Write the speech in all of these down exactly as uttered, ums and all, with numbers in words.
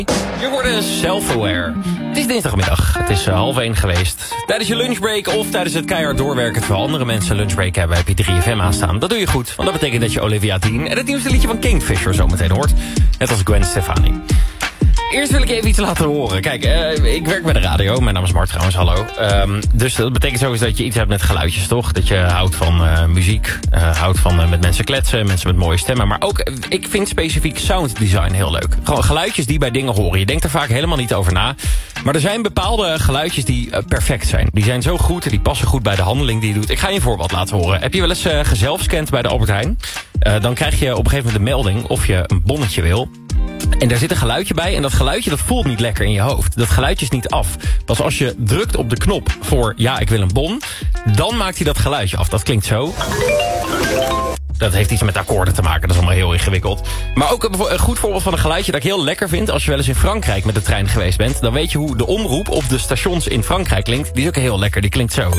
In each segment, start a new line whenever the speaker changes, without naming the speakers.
Je wordt self-aware. Het is dinsdagmiddag. Het is uh, half één geweest. Tijdens je lunchbreak of tijdens het keihard doorwerken... terwijl andere mensen lunchbreak hebben, heb je drie F M aanstaan. Dat doe je goed, want dat betekent dat je Olivia Dean... en het nieuwste liedje van Kingfisher zometeen hoort. Net als Gwen Stefani. Eerst wil ik even iets laten horen. Kijk, uh, ik werk bij de radio. Mijn naam is Bart trouwens, hallo. Um, dus dat betekent sowieso dat je iets hebt met geluidjes, toch? Dat je houdt van uh, muziek, uh, houdt van uh, met mensen kletsen, mensen met mooie stemmen. Maar ook, uh, ik vind specifiek sound design heel leuk. Gewoon geluidjes die bij dingen horen. Je denkt er vaak helemaal niet over na. Maar er zijn bepaalde geluidjes die uh, perfect zijn. Die zijn zo goed en die passen goed bij de handeling die je doet. Ik ga je een voorbeeld laten horen. Heb je wel eens uh, gezelfscand bij de Albert Heijn? Uh, dan krijg je op een gegeven moment een melding of je een bonnetje wil. En daar zit een geluidje bij en dat geluidje dat voelt niet lekker in je hoofd. Dat geluidje is niet af. Pas als je drukt op de knop voor ja, ik wil een bon, dan maakt hij dat geluidje af. Dat klinkt zo. Dat heeft iets met akkoorden te maken, dat is allemaal heel ingewikkeld. Maar ook een goed voorbeeld van een geluidje dat ik heel lekker vind... als je wel eens in Frankrijk met de trein geweest bent... dan weet je hoe de omroep op de stations in Frankrijk klinkt. Die is ook heel lekker, die klinkt zo.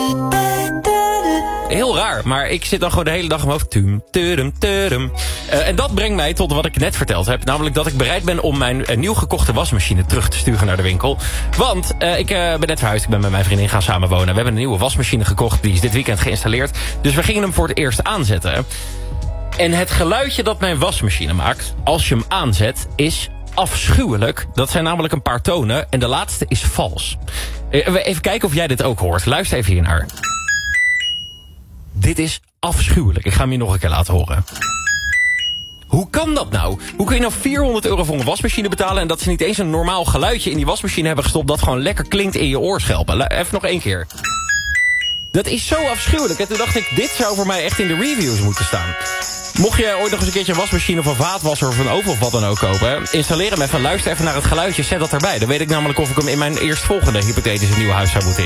Heel raar, maar ik zit dan gewoon de hele dag in mijn hoofd. Tum, tudum, tudum. Uh, en dat brengt mij tot wat ik net verteld heb. Namelijk dat ik bereid ben om mijn uh, nieuw gekochte wasmachine terug te sturen naar de winkel. Want uh, ik uh, ben net verhuisd, ik ben met mijn vriendin gaan samenwonen. We hebben een nieuwe wasmachine gekocht, die is dit weekend geïnstalleerd. Dus we gingen hem voor het eerst aanzetten. En het geluidje dat mijn wasmachine maakt, als je hem aanzet, is afschuwelijk. Dat zijn namelijk een paar tonen en de laatste is vals. Uh, even kijken of jij dit ook hoort. Luister even hier naar. Dit is afschuwelijk. Ik ga hem je nog een keer laten horen. Hoe kan dat nou? Hoe kun je nou vierhonderd euro voor een wasmachine betalen... en dat ze niet eens een normaal geluidje in die wasmachine hebben gestopt... dat gewoon lekker klinkt in je oorschelpen? Even nog één keer. Dat is zo afschuwelijk. En toen dacht ik, dit zou voor mij echt in de reviews moeten staan. Mocht je ooit nog eens een keertje een wasmachine of een vaatwasser... of een oven of wat dan ook kopen... installeer hem even, luister even naar het geluidje, zet dat erbij. Dan weet ik namelijk of ik hem in mijn eerstvolgende hypothetische nieuwe huis zou moeten